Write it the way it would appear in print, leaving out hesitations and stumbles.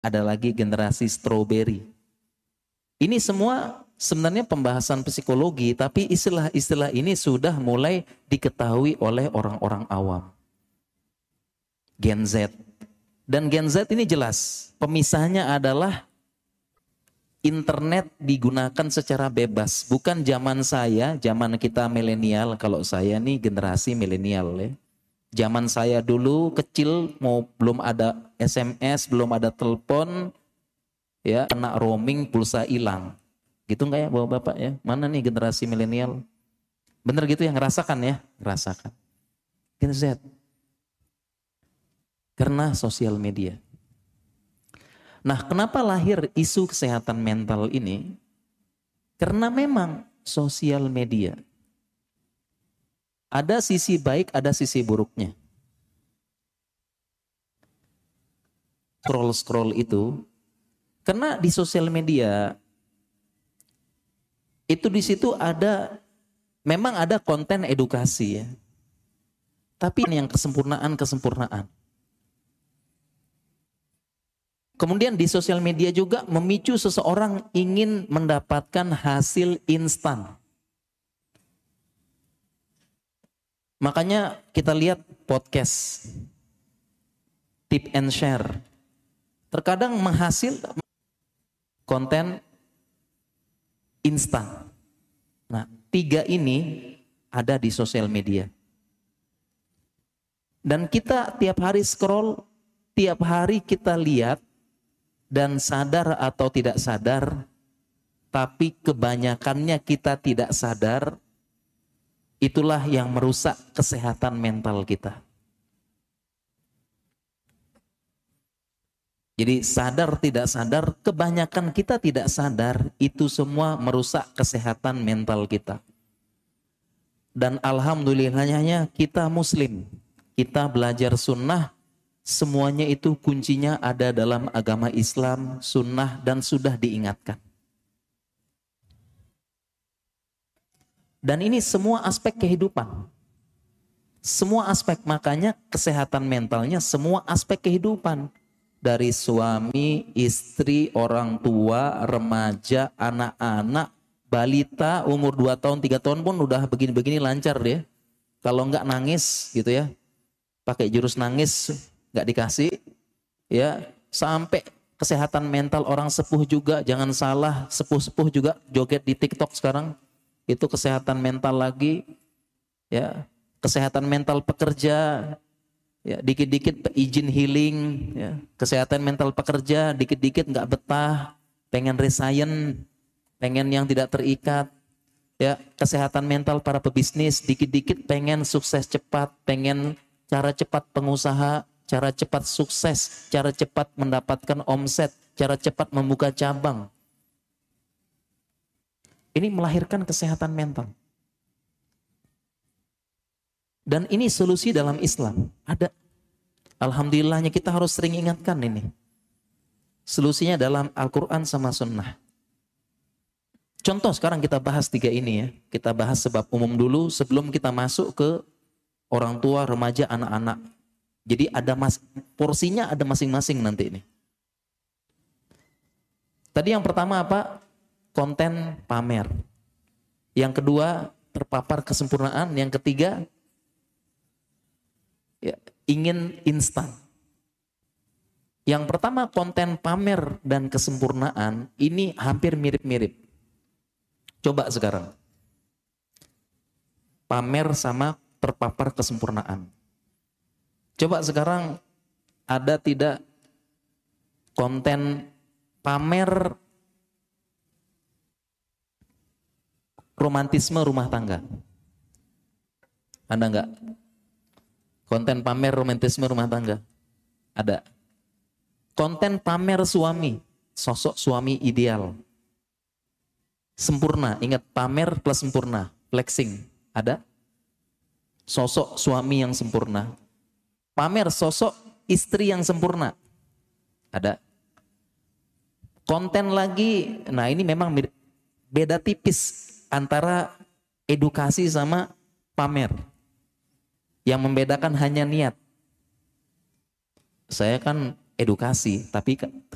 ada lagi generasi strawberry. Ini semua sebenarnya pembahasan psikologi, tapi istilah-istilah ini sudah mulai diketahui oleh orang-orang awam. Gen Z. Dan Gen Z ini jelas, pemisahnya adalah internet digunakan secara bebas. Bukan zaman saya, zaman kita milenial. Kalau saya nih generasi milenial ya. Zaman saya dulu kecil, belum ada SMS, belum ada telepon, ya kena roaming, pulsa hilang. Gitu nggak ya bapak-bapak ya? Mana nih generasi milenial? Bener gitu yang ngerasakan ya? Ngerasakan. Gen Z. Karena sosial media. Nah, kenapa lahir isu kesehatan mental ini? Karena memang sosial media. Ada sisi baik, ada sisi buruknya. Scroll-scroll itu, karena di sosial media, itu di situ memang ada konten edukasi ya. Tapi yang kesempurnaan. Kemudian di sosial media juga memicu seseorang ingin mendapatkan hasil instan. Makanya kita lihat podcast, tip and share. Terkadang menghasilkan konten instan. Nah, 3 ini ada di sosial media. Dan kita tiap hari scroll, tiap hari kita lihat, dan sadar atau tidak sadar, tapi kebanyakannya kita tidak sadar, itulah yang merusak kesehatan mental kita. Jadi sadar tidak sadar, kebanyakan kita tidak sadar, itu semua merusak kesehatan mental kita. Dan alhamdulillahnya kita muslim, kita belajar sunnah, semuanya itu kuncinya ada dalam agama Islam, sunnah, dan sudah diingatkan. Dan ini semua aspek kehidupan. Semua aspek, makanya kesehatan mentalnya semua aspek kehidupan. Dari suami, istri, orang tua, remaja, anak-anak, balita, umur 2 tahun, 3 tahun pun udah begini-begini lancar dia. Kalau enggak nangis gitu ya, pakai jurus nangis, enggak dikasih, ya sampai kesehatan mental orang sepuh juga, jangan salah, sepuh-sepuh juga joget di TikTok sekarang. Itu kesehatan mental lagi, ya kesehatan mental pekerja, ya dikit-dikit izin healing, ya kesehatan mental pekerja dikit-dikit nggak betah, pengen resign, pengen yang tidak terikat, ya kesehatan mental para pebisnis dikit-dikit pengen sukses cepat, pengen cara cepat pengusaha, cara cepat sukses, cara cepat mendapatkan omset, cara cepat membuka cabang. Ini melahirkan kesehatan mental. Dan ini solusi dalam Islam. Ada. Alhamdulillahnya kita harus sering ingatkan ini. Solusinya dalam Al-Quran sama Sunnah. Contoh sekarang kita bahas 3 ini ya. Kita bahas sebab umum dulu sebelum kita masuk ke orang tua, remaja, anak-anak. Jadi ada porsinya ada masing-masing nanti ini. Tadi yang pertama apa? Konten pamer. Yang kedua, terpapar kesempurnaan. Yang ketiga, ya, ingin instan. Yang pertama, konten pamer dan kesempurnaan ini hampir mirip-mirip. Coba sekarang. Pamer sama terpapar kesempurnaan. Coba sekarang ada tidak konten pamer romantisme rumah tangga? Ada enggak? Konten pamer romantisme rumah tangga? Ada. Konten pamer suami, sosok suami ideal. Sempurna, ingat pamer plus sempurna, flexing. Ada? Sosok suami yang sempurna. Pamer sosok istri yang sempurna. Ada. Konten lagi, nah ini memang beda tipis antara edukasi sama pamer. Yang membedakan hanya niat. Saya kan edukasi, tapi